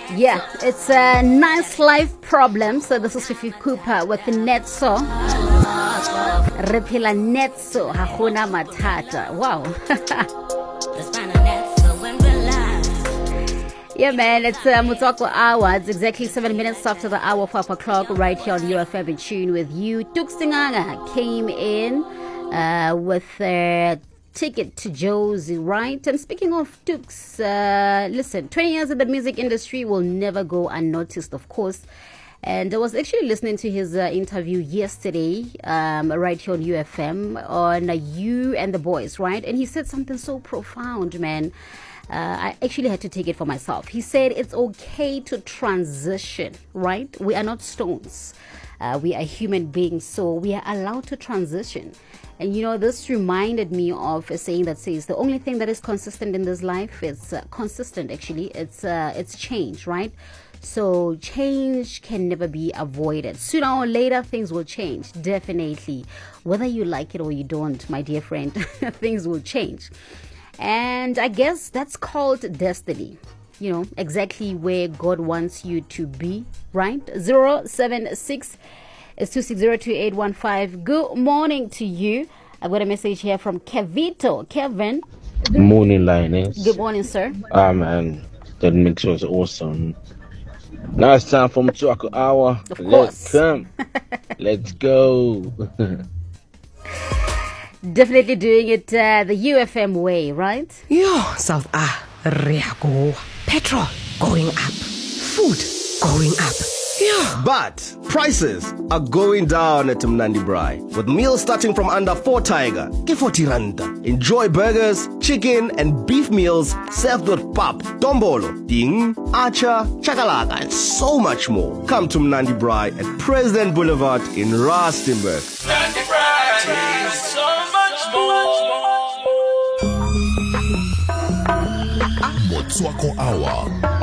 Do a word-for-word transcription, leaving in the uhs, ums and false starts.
Yeah, it's a nice life problem. So this is Fifi Cooper with Netso. Repila Netso, Hakuna Matata. Wow. Yeah, man, it's uh, Mutoko Hour. It's exactly seven minutes after the hour of five o'clock right here on U F M in tune with you. Tuk Singanga came in uh, with a ticket to Josie, right? And speaking of Tuks, uh, listen, twenty years in the music industry will never go unnoticed, of course. And I was actually listening to his uh, interview yesterday, um, right here on U F M, on uh, You and the Boys, right? And he said something so profound, man. Uh, I actually had to take it for myself. He said it's okay to transition, right? We are not stones. Uh, we are human beings, so we are allowed to transition. And you know, this reminded me of a saying that says the only thing that is consistent in this life is uh, consistent, actually. It's, uh, it's change, right? So change can never be avoided. Sooner or later, things will change, definitely. Whether you like it or you don't, my dear friend, things will change. And I guess that's called destiny. You know, exactly where God wants you to be, right? zero seven six is two six zero two eight one five. Good morning to you. I've got a message here from Kevito. Kevin. Good morning, Lioness. Good morning, sir. Ah, man, that mix was awesome. Now it's time for Mutoko Hour. Of Let's course. come. Let's go. Definitely doing it uh, the U F M way, right? Yo, South Ah, Riago. Petrol going up. Food going up. Yeah. But prices are going down at Mnandi Braai. With meals starting from under four tiger, ke forty randa. Enjoy burgers, chicken and beef meals served with pap, dombolo, ding, acha, chakalaka and so much more. Come to Mnandi Braai at President Boulevard in Rustenburg. Mnandi Braai, so much more. Mutoko Hour.